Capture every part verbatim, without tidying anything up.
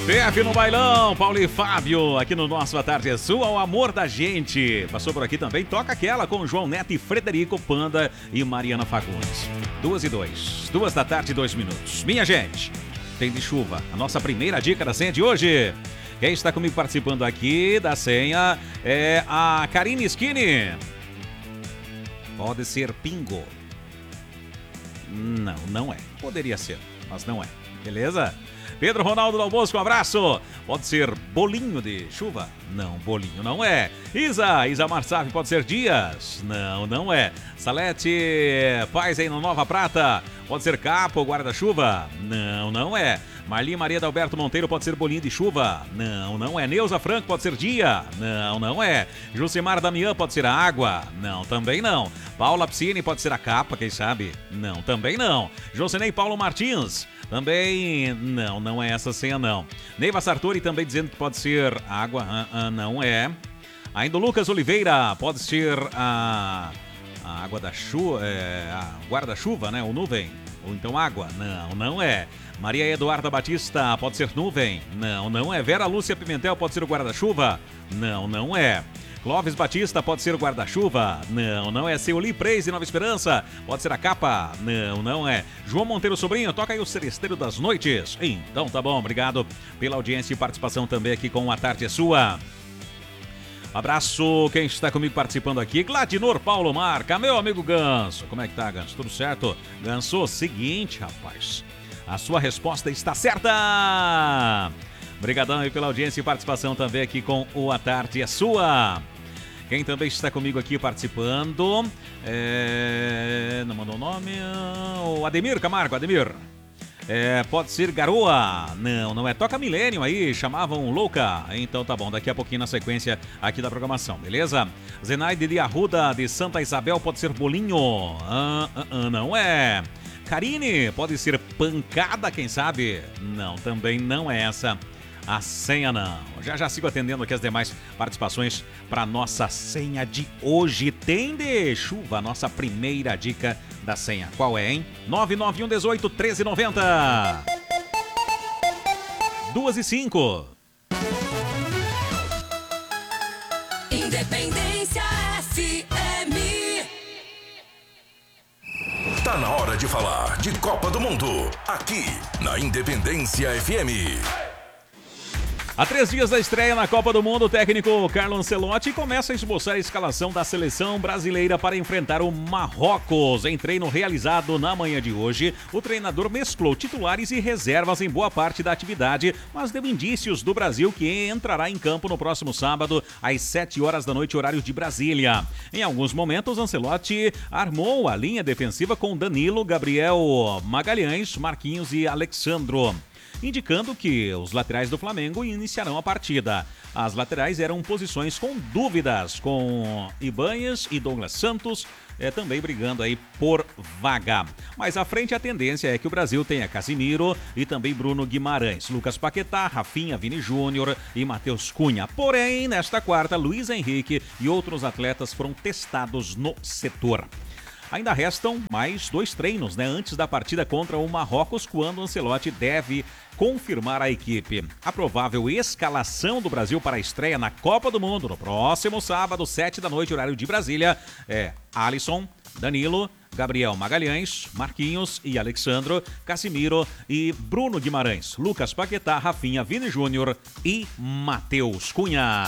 P F no bailão, Paulo e Fábio, aqui no nosso A Tarde é Sua, o amor da gente. Passou por aqui também, Toca Aquela com João Neto e Frederico Panda e Mariana Fagundes. Duas e dois, duas da tarde e dois minutos. Minha gente, tem de chuva, a nossa primeira dica da senha de hoje. Quem está comigo participando aqui da senha é a Karine Skinny. Pode ser pingo. Não, não é. Poderia ser, mas não é. Beleza? Pedro Ronaldo Dal Bosco, um abraço. Pode ser bolinho de chuva? Não, bolinho não é. Isa, Isa Marsaf, pode ser dias? Não, não é. Salete, Paz aí na Nova Prata, pode ser capa ou guarda-chuva? Não, não é. Marli Maria Dalberto Monteiro, pode ser bolinho de chuva? Não, não é. Neuza Franco, pode ser dia? Não, não é. Jucimar Damião, pode ser a água? Não, também não. Paula Piscine, pode ser a capa, quem sabe? Não, também não. Jocenei Paulo Martins, também não, não é essa senha não. Neiva Sartori também dizendo que pode ser água, uh, uh, não é. Ainda o Lucas Oliveira, pode ser a, a água da chuva, é, a guarda-chuva, né, ou nuvem, ou então água, não, não é. Maria Eduarda Batista, pode ser nuvem, não, não é. Vera Lúcia Pimentel, pode ser o guarda-chuva, não, não é. Clóvis Batista, pode ser o guarda-chuva? Não, não é. Seuli Preise, Nova Esperança, pode ser a capa? Não, não é. João Monteiro Sobrinho, toca aí o Seresteiro das Noites. Então tá bom, obrigado pela audiência e participação também aqui com A Tarde é Sua. Abraço, quem está comigo participando aqui, Gladinor Paulo Marca, meu amigo Ganso. Como é que tá, Ganso? Tudo certo? Ganso, seguinte, rapaz, a sua resposta está certa! Obrigadão aí pela audiência e participação também aqui com o A Tarde é Sua. Quem também está comigo aqui participando, é... não mandou o nome, o Ademir Camargo, Ademir. É, pode ser garoa? Não, não é. Toca Millennium aí, chamavam louca. Então tá bom, daqui a pouquinho na sequência aqui da programação, beleza? Zenaide de Arruda, de Santa Isabel, pode ser bolinho? Ah, ah, ah, não é. Karine, pode ser pancada, quem sabe? Não, também não é essa a senha não. Já já sigo atendendo aqui as demais participações para nossa senha de hoje. Tem de chuva, a nossa primeira dica da senha. Qual é, hein? nove nove um dezoito treze noventa. Duas e cinco. Independência F M. Tá na hora de falar de Copa do Mundo, aqui na Independência F M. Há três dias da estreia na Copa do Mundo, o técnico Carlo Ancelotti começa a esboçar a escalação da seleção brasileira para enfrentar o Marrocos. Em treino realizado na manhã de hoje, o treinador mesclou titulares e reservas em boa parte da atividade, mas deu indícios do Brasil que entrará em campo no próximo sábado, às sete horas da noite, horário de Brasília. Em alguns momentos, Ancelotti armou a linha defensiva com Danilo, Gabriel Magalhães, Marquinhos e Alexandro, indicando que os laterais do Flamengo iniciarão a partida. As laterais eram posições com dúvidas, com Ibanez e Douglas Santos é, também brigando aí por vaga. Mas à frente a tendência é que o Brasil tenha Casimiro e também Bruno Guimarães, Lucas Paquetá, Rafinha, Vini Júnior e Matheus Cunha. Porém, nesta quarta, Luiz Henrique e outros atletas foram testados no setor. Ainda restam mais dois treinos, né, antes da partida contra o Marrocos, quando Ancelotti deve confirmar a equipe. A provável escalação do Brasil para a estreia na Copa do Mundo no próximo sábado, sete da noite, horário de Brasília, é Alisson, Danilo, Gabriel Magalhães, Marquinhos e Alexandro, Casimiro e Bruno Guimarães, Lucas Paquetá, Rafinha, Vini Júnior e Matheus Cunha.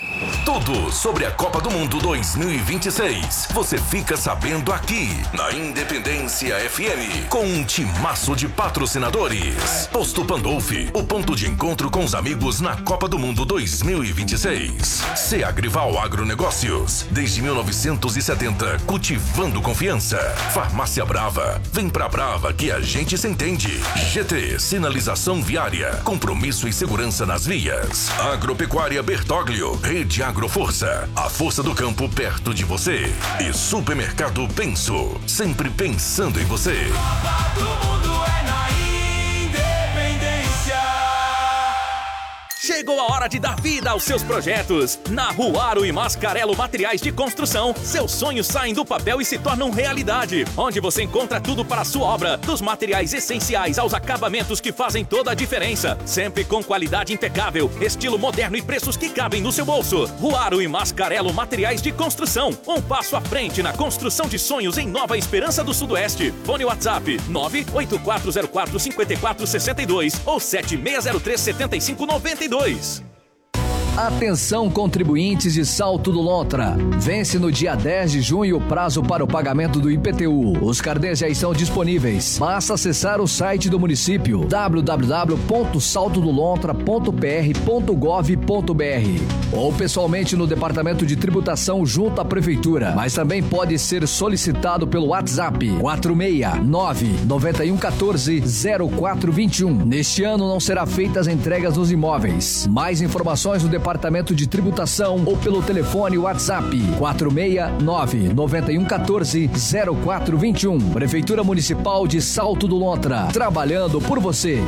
Tudo sobre a Copa do Mundo dois mil e vinte e seis. Você fica sabendo aqui na Independência F M, com um timaço de patrocinadores. Posto Pandolfi, o ponto de encontro com os amigos na Copa do Mundo dois mil e vinte e seis. Seagrival Agronegócios, desde mil novecentos e setenta, cultivando confiança. Farmácia Brava, vem pra Brava que a gente se entende. G T, sinalização viária, compromisso e segurança nas vias. Agropecuária Bertoglio, Rede Agroforça, a força do campo perto de você. E Supermercado Penso, sempre pensando em você. Copa do Mundo é na Independência. Chegou a hora de dar vida aos seus projetos. Na Ruaro e Mascarello Materiais de Construção, seus sonhos saem do papel e se tornam realidade. Onde você encontra tudo para a sua obra, dos materiais essenciais aos acabamentos que fazem toda a diferença. Sempre com qualidade impecável, estilo moderno e preços que cabem no seu bolso. Ruaro e Mascarello Materiais de Construção. Um passo à frente na construção de sonhos em Nova Esperança do Sudoeste. Fone WhatsApp nove oito quatro zero quatro cinco quatro seis dois ou sete seis zero três sete cinco nove dois. Atenção, contribuintes de Salto do Lontra. Vence no dia dez de junho o prazo para o pagamento do I P T U. Os carnês já estão disponíveis. Basta acessar o site do município w w w ponto salto do lontra ponto p r ponto gov ponto b r ou pessoalmente no Departamento de Tributação junto à Prefeitura. Mas também pode ser solicitado pelo WhatsApp quatro seis nove nove um um quatro zero quatro dois um. Neste ano não será feitas entregas nos imóveis. Mais informações no Departamento Departamento de Tributação ou pelo telefone WhatsApp quatro seis nove nove um um quatro zero quatro dois um. Prefeitura Municipal de Salto do Lontra, trabalhando por você.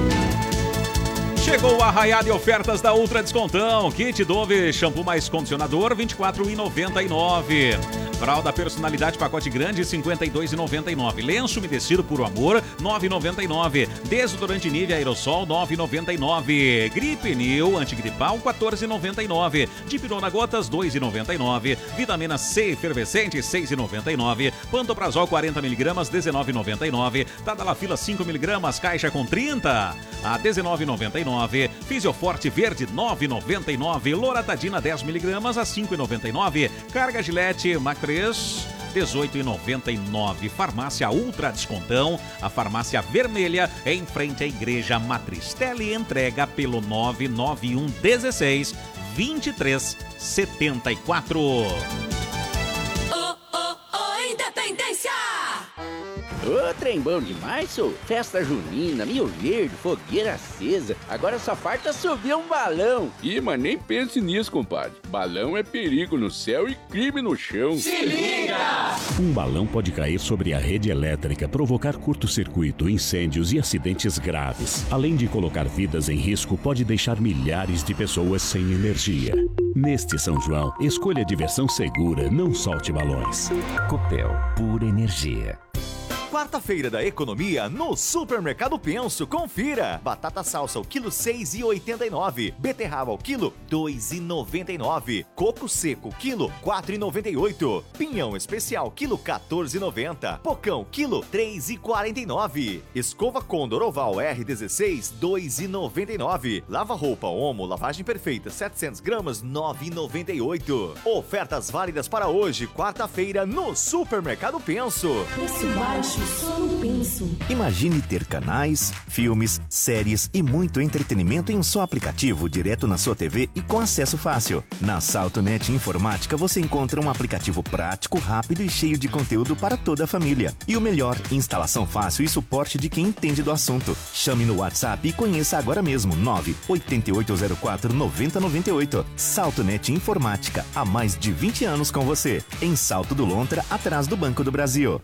Chegou o arraiado de ofertas da Ultra Descontão. Kit Dove, shampoo mais condicionador, vinte e quatro reais e noventa e nove centavos. Fralda Personalidade, pacote grande, cinquenta e dois reais e noventa e nove centavos. Lenço umedecido Puro Amor, nove reais e noventa e nove centavos. Desodorante Nivea Aerosol, nove reais e noventa e nove centavos. Gripe New, antigripal, quatorze reais e noventa e nove centavos. Dipirona Gotas, dois reais e noventa e nove centavos. Vitamina C efervescente, seis reais e noventa e nove centavos. Pantoprazol, quarenta miligramas, dezenove reais e noventa e nove centavos. Tadalafila, cinco miligramas, caixa com trinta a dezenove reais e noventa e nove centavos. Fisioforte Verde, nove reais e noventa e nove centavos. Loratadina, dez miligramas, a cinco reais e noventa e nove centavos. Carga Gillette Mac três, dezoito reais e noventa e nove centavos. Farmácia Ultra Descontão, a farmácia vermelha em frente à Igreja Matriz. Tele entrega pelo nove nove um um seis, dois três sete quatro. Oh, oh, oh, Independência! Ô, trem bom demais, sou. Festa junina, Mil Verde, fogueira acesa. Agora só falta subir um balão. Ih, mas nem pense nisso, compadre. Balão é perigo no céu e crime no chão. Se liga! Um balão pode cair sobre a rede elétrica, provocar curto-circuito, incêndios e acidentes graves. Além de colocar vidas em risco, pode deixar milhares de pessoas sem energia. Neste São João, escolha diversão segura, não solte balões. Copel, pura energia. Quarta-feira da economia no Supermercado Penso. Confira. Batata salsa o quilo seis reais e oitenta e nove centavos. Beterraba o quilo dois reais e noventa e nove centavos. Coco seco quilo quatro reais e noventa e oito centavos. Pinhão especial quilo quatorze reais e noventa centavos. Pocão quilo três reais e quarenta e nove centavos. Escova Condor Oval R dezesseis dois reais e noventa e nove centavos. Lava roupa Omo lavagem perfeita setecentos gramas nove reais e noventa e oito centavos. Ofertas válidas para hoje, quarta-feira no Supermercado Penso. Preço baixo. Só no Penso. Imagine ter canais, filmes, séries e muito entretenimento em um só aplicativo direto na sua T V e com acesso fácil. Na SaltoNet Informática você encontra um aplicativo prático, rápido e cheio de conteúdo para toda a família. E o melhor, instalação fácil e suporte de quem entende do assunto. Chame no WhatsApp e conheça agora mesmo nove oito oito zero quatro nove zero nove oito. SaltoNet Informática, há mais de vinte anos com você. Em Salto do Lontra, atrás do Banco do Brasil.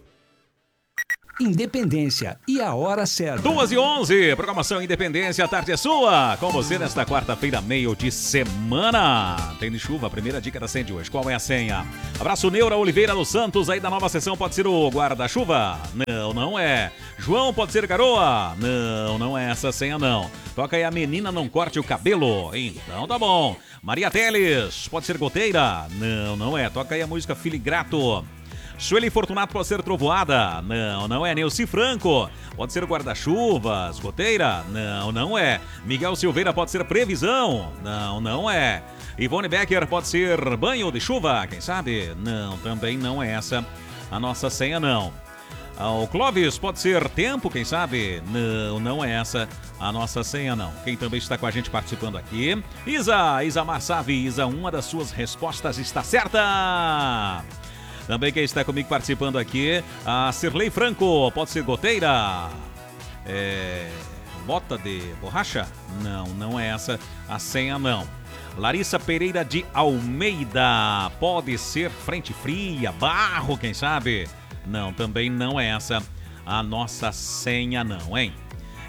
Independência e a hora certa. duas e onze, programação Independência, a tarde é sua. Com você nesta quarta-feira, meio de semana. Tem de chuva, a primeira dica da senha de hoje. Qual é a senha? Abraço Neura Oliveira dos Santos, aí da nova sessão, pode ser o guarda-chuva? Não, não é. João, pode ser garoa? Não, não é essa senha não. Toca aí a menina, não corte o cabelo. Então tá bom. Maria Teles, pode ser goteira? Não, não é. Toca aí a música Filho Grato. Sueli Fortunato pode ser trovoada? Não, não é. Neuci Franco pode ser guarda-chuvas? Goteira? Não, não é. Miguel Silveira pode ser previsão? Não, não é. Ivone Becker pode ser banho de chuva? Quem sabe? Não, também não é essa a nossa senha, não. O Clóvis pode ser tempo, quem sabe? Não, não é essa a nossa senha, não. Quem também está com a gente participando aqui? Isa, Isa Marsave. Isa, uma das suas respostas está certa. Também quem está comigo participando aqui, a Cirlei Franco, pode ser goteira? É... Bota de borracha? Não, não é essa a senha, não. Larissa Pereira de Almeida, pode ser frente fria, barro, quem sabe? Não, também não é essa a nossa senha, não, hein?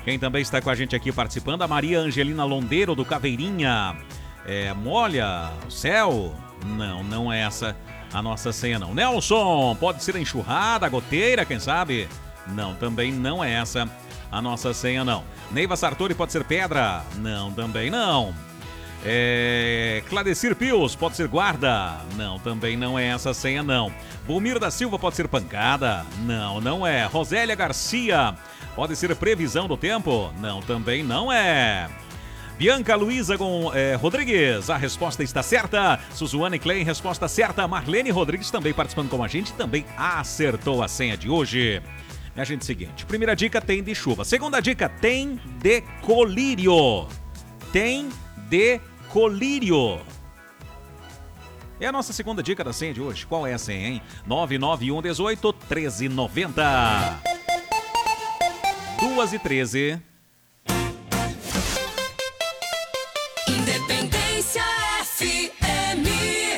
Quem também está com a gente aqui participando, a Maria Angelina Londeiro, do Caveirinha. É, molha o céu? Não, não é essa a nossa senha, não. Nelson, pode ser a enxurrada, a goteira, quem sabe? Não, também não é essa a nossa senha, não. Neiva Sartori, pode ser pedra? Não, também não. É... Cladecir Pios, pode ser guarda? Não, também não é essa a senha, não. Bulmiro da Silva, pode ser pancada? Não, não é. Rosélia Garcia, pode ser previsão do tempo? Não, também não é. Bianca Luiza com, é, Rodrigues, a resposta está certa. Suzuane Klein, resposta certa. Marlene Rodrigues também participando com a gente, também acertou a senha de hoje. Minha gente, seguinte, primeira dica tem de chuva. Segunda dica tem de colírio. Tem de colírio. É a nossa segunda dica da senha de hoje. Qual é a senha, hein? nove nove um um oito, um três nove zero. duas e treze. Independência F M.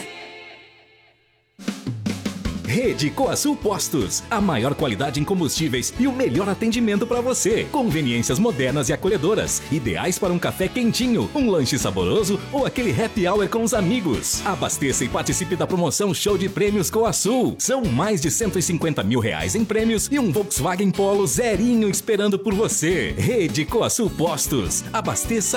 Rede Coasul Postos, a maior qualidade em combustíveis e o melhor atendimento para você. Conveniências modernas e acolhedoras, ideais para um café quentinho, um lanche saboroso ou aquele happy hour com os amigos. Abasteça e participe da promoção Show de Prêmios Coasul. São mais de cento e cinquenta mil reais em prêmios e um Volkswagen Polo zerinho esperando por você. Rede Coasul Postos, abasteça